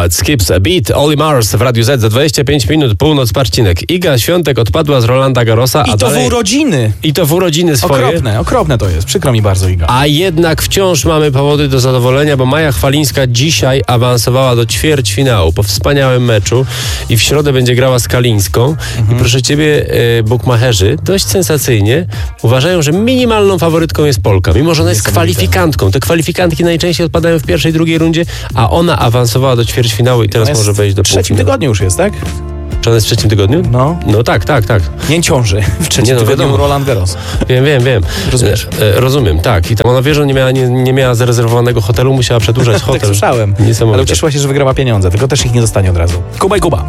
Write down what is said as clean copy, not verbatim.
Heart Skips a Beat, Oli Mars w Radiu Z za 25 minut, północ, Parcinek. Iga Świątek odpadła z Rolanda Garrosa. I to dalej... w urodziny. I to w urodziny swoje. Okropne to jest. Przykro mi bardzo, Iga. A jednak wciąż mamy powody do zadowolenia, bo Maja Chwalińska dzisiaj awansowała do ćwierćfinału po wspaniałym meczu i w środę będzie grała z Kalińską. I proszę ciebie, bukmacherzy dość sensacyjnie uważają, że minimalną faworytką jest Polka, mimo że ona jest kwalifikantką. Te kwalifikantki najczęściej odpadają w pierwszej, drugiej rundzie, a ona awansowała do ćwierćfinału i teraz może wejść do półfinału. W trzecim tygodniu już jest, tak? Czy ona jest w trzecim tygodniu? No tak. Nie ciąży. W trzecim tygodniu Roland Garros. Wiem. Rozumiesz? Rozumiem, tak. I tam ona wie, że nie miała zarezerwowanego hotelu, musiała przedłużać hotel. Tak słyszałem. Ale ucieszyła się, że wygrała pieniądze, tylko też ich nie dostanie od razu. Kuba i Kuba.